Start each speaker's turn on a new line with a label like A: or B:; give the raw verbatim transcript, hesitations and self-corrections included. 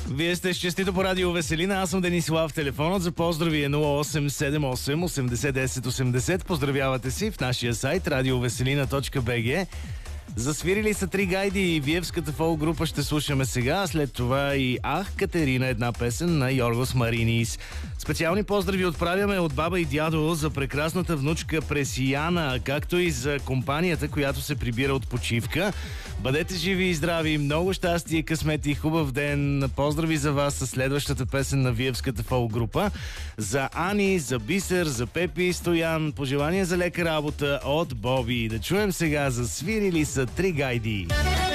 A: Вие сте с Честито по радио Веселина. Аз съм Денислав. Телефонът за поздрави е нула осем седем осем осемдесет десет осемдесет. Поздравявате си в нашия сайт радиовеселина точка би джи. Засвирили са три гайди и Виевската фолк група ще слушаме сега. След това и Ах, Катерина, една песен на Йоргос Маринис. Специални поздрави отправяме от баба и дядо за прекрасната внучка Пресияна, както и за компанията, която се прибира от почивка. Бъдете живи и здрави, много щастие, късмет и хубав ден. Поздрави за вас със следващата песен на Виевската фолк група. За Ани, за Бисер, за Пепи и Стоян. Пожелания за лека работа от Боби. Да чуем сега Засвирили са три гайди.